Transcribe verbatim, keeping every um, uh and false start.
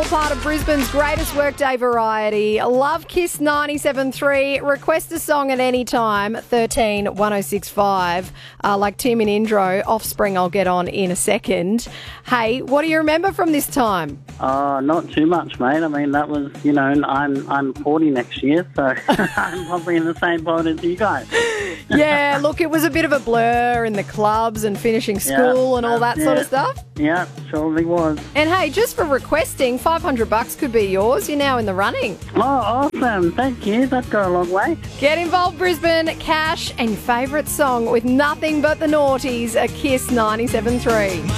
part of Brisbane's greatest workday variety. Love Kiss ninety-seven point three. Request a song at any time. thirteen one oh six five. Uh, like Tim in Indro. Offspring I'll get on in a second. Hey, what do you remember from this time? Oh, not too much, mate. I mean, that was, you know, I'm I'm forty next year, so I'm probably in the same boat as you guys. Yeah, look, it was a bit of a blur in the clubs and finishing school Yeah, and all that yeah. sort of stuff. Yeah, surely was. And hey, just for requesting, five hundred bucks could be yours. You're now in the running. Oh, awesome. Thank you. That's gone a long way. Get involved, Brisbane. Cash and your favourite song with nothing but the noughties. A Kiss ninety-seven point three.